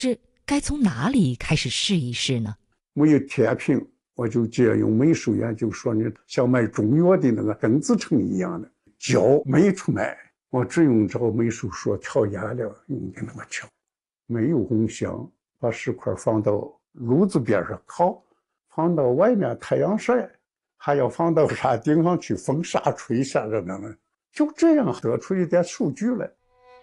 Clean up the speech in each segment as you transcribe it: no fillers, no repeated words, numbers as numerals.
这该从哪里开始试一试呢？ 没有天平，我就借用美术研究说，你像卖中药的那个庚子橙一样的胶没出卖，我只用照美术说调颜料用的那个胶，没有烘香，把石块放到炉子边上烤，放到外面太阳晒，还要放到山顶上去风沙吹下着呢，就这样得出一点数据来。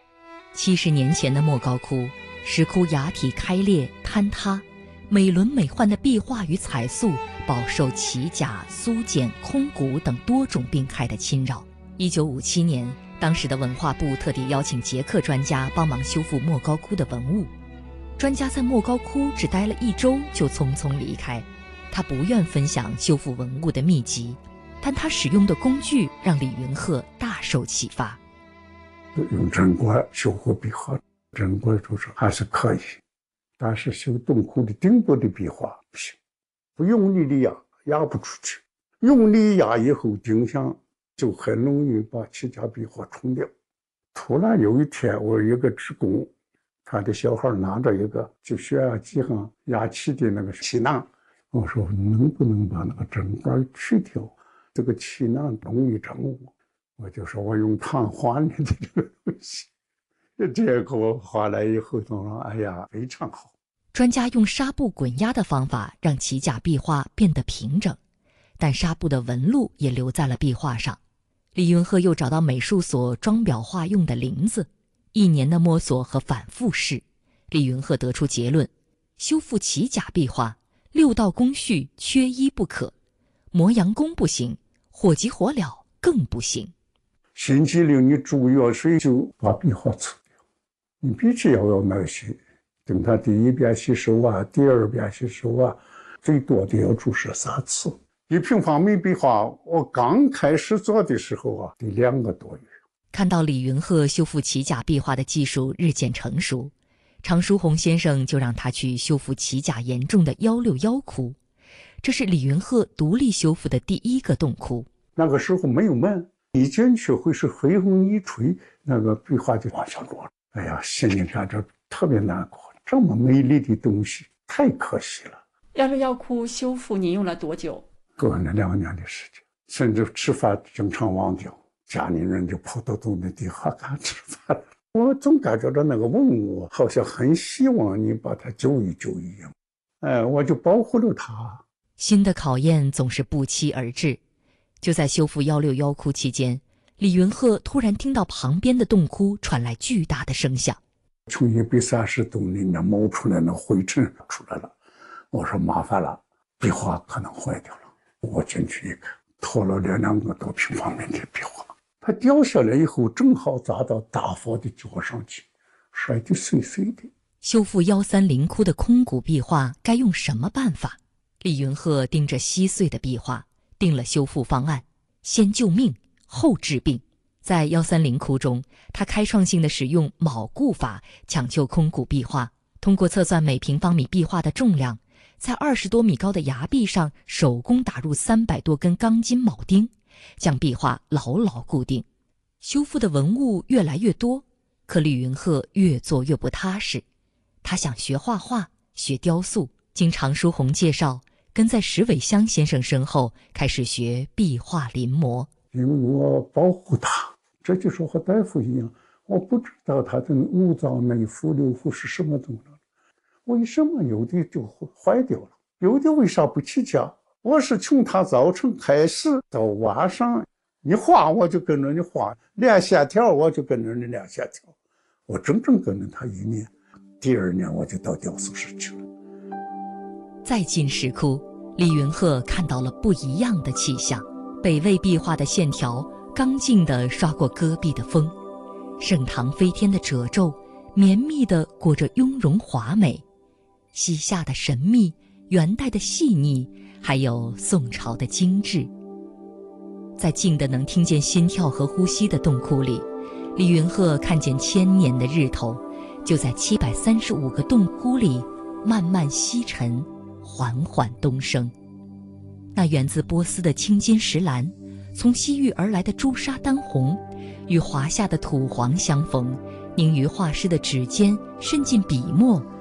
70年前的莫高窟，石窟崖体开裂坍塌，美轮美奂的壁画与彩塑饱受奇甲、苏碱、空谷等多种病害的侵扰。1957年，当时的文化部特地邀请捷克专家帮忙修复莫高窟的文物。专家在莫高窟只待了1周就匆匆离开，他不愿分享修复文物的秘籍，但他使用的工具让李云鹤大受启发。 用针管修复壁画，针管就是还是可以，但是修洞窟的顶部的壁画不行，不用力的压不出去，用力压以后钉上就很容易把起甲壁画冲掉。突然有一天，我一个职工，他的小孩拿着一个就血压计上压气的那个气囊，我说能不能把那个针管去掉，这个气囊容易整我。我就说我用糖画你的这个东西，结果画来以后都说哎呀非常好。 专家用纱布滚压的方法让起甲壁画变得平整，但纱布的纹路也留在了壁画上。李云鹤又找到美术所装裱画用的林子，1年的摸索和反复试，李云鹤得出结论：修复起甲壁画6道工序缺一不可，磨洋工不行，火急火燎更不行。 心急令你煮药水就把壁画搓掉，你必须要耐心，等它第1遍吸收第2遍吸收最多的要注射3次。1平方米壁画我刚开始做的时候得2个多月。 看到李云鹤修复起甲壁画的技术日渐成熟，常书鸿先生就让他去修复起甲严重的161窟，这是李云鹤独立修复的第1个洞窟。 那个时候没有门，一进去会是黑风一吹，那个壁画就往下落。哎呀，心里感着特别难过，这么美丽的东西太可惜了。 161窟修复您用了多久？ 过了2年的时间，甚至吃饭经常忘掉，家里人就跑到洞的底下看吃饭了。我总感觉到那个文物好像很希望你把它救一救一样，我就保护了它。 新的考验总是不期而至。就在修复161窟期间，李云鹤突然听到旁边的洞窟传来巨大的声响， 从130洞里面冒出来那灰尘出来了。我说麻烦了，壁画可能坏掉了。我进去一看，拖了2个多平方米的壁画，它掉下来以后正好砸到大佛的脚上去，摔得碎碎的。 修复130窟的空谷壁画该用什么办法？李云鹤盯着稀碎的壁画，定了修复方案：先救命，后治病。在130窟中，他开创性地使用铆固法抢救空谷壁画，通过测算每平方米壁画的重量，在20多米高的崖壁上手工打入300多根钢筋铆钉，将壁画牢牢固定。修复的文物越来越多，可李云鹤越做越不踏实。他想学画画，学雕塑，经常书鸿介绍，跟在石伟香先生身后开始学壁画临摹。 因为我保护它，这就是和大夫一样，我不知道它的五脏内腑六腑是什么东西，为什么有的就坏掉了，有的为啥不起价？我是从它早晨开始到晚上，你画我就跟着你画，练线条我就跟着你练线条，我整整跟着他1年，第2年我就到雕塑室去了。 再进石窟，李云鹤看到了不一样的气象。北魏壁画的线条刚劲地刷过戈壁的风，盛唐飞天的褶皱绵密地裹着雍容华美，西夏的神秘，元代的细腻，还有宋朝的精致。在静得能听见心跳和呼吸的洞窟里，李云鹤看见1000年的日头，就在735个洞窟里慢慢西沉，缓缓东升。那源自波斯的青金石蓝，从西域而来的朱砂丹红，与华夏的土黄相逢，凝于画师的指尖，渗进笔墨，